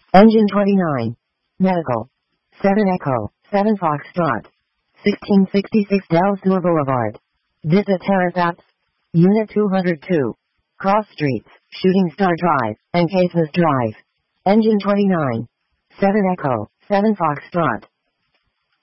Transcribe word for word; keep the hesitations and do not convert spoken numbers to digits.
Engine twenty-nine. Medical. seven Echo, seven Foxtrot. sixteen sixty-six Del Sur Boulevard. Visit Terrace Apps. Unit two hundred two. Cross Streets, Shooting Star Drive, and Cases Drive. Engine twenty-nine. seven Echo, seven Foxtrot.